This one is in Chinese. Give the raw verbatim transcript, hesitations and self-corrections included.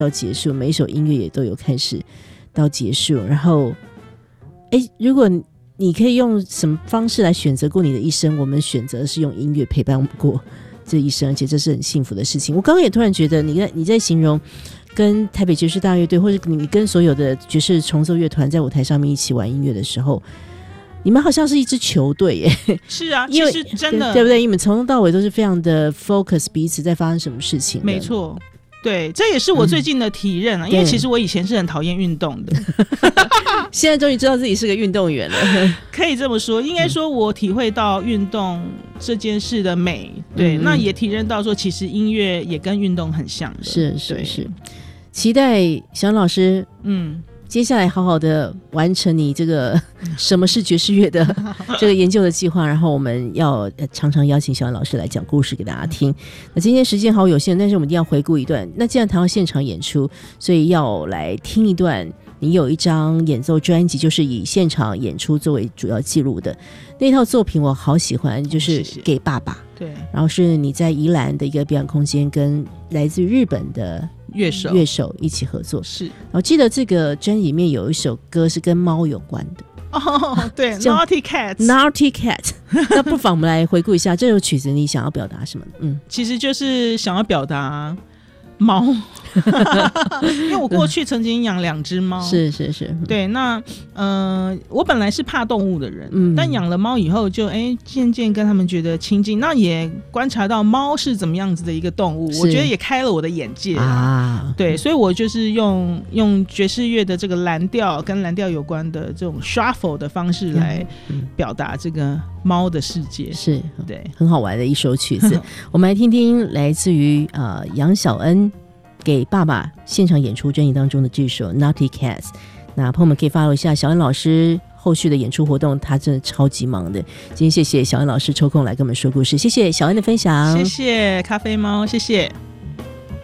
到结束，每一首音乐也都有开始到结束。然后哎，如果你可以用什么方式来选择过你的一生，我们选择是用音乐陪伴过这一生，而且这是很幸福的事情。我刚刚也突然觉得你在你在形容跟台北爵士大乐队，或者你跟所有的爵士重奏乐团在舞台上面一起玩音乐的时候，你们好像是一支球队耶。 是啊，其实真的对, 对不对？你们从头到尾都是非常的 focus 彼此在发生什么事情。 没错，对，这也是我最近的体认啊、嗯、因为其实我以前是很讨厌运动的现在终于知道自己是个运动员了可以这么说，应该说我体会到运动这件事的美，对、嗯、那也体认到说其实音乐也跟运动很像的。 是是是，期待小恩老师嗯接下来好好的完成你这个什么是爵士乐的这个研究的计划，然后我们要常常邀请小恩老师来讲故事给大家听。那今天时间好有限，但是我们一定要回顾一段。那既然谈到现场演出，所以要来听一段你有一张演奏专辑，就是以现场演出作为主要记录的那套作品，我好喜欢，就是给爸爸。 对， 然后是你在宜兰的一个表演空间跟来自日本的乐手乐手一起合作。 是， 我记得这个专辑里面有一首歌是跟猫有关的。 哦，对 Naughty Cat Naughty Cat 那不妨我们来回顾一下这首曲子你想要表达什么。嗯， 其实就是想要表达猫因为我过去曾经养两只猫是是是， 对，那呃，我本来是怕动物的人、嗯、但养了猫以后就哎渐渐跟他们觉得亲近，那也观察到猫是怎么样子的一个动物，我觉得也开了我的眼界啊。对，所以我就是用用爵士乐的这个蓝调跟蓝调有关的这种 shuffle 的方式来表达这个猫的世界。是，对， 很好玩的一首曲子我们来听听来自于呃杨小恩给爸爸现场演出专辑当中的这首 Naughty Cats。 那朋友们可以 follow 一下小恩老师后续的演出活动，他真的超级忙的。今天谢谢小恩老师抽空来跟我们说故事，谢谢小恩的分享， 谢谢咖啡猫，谢谢。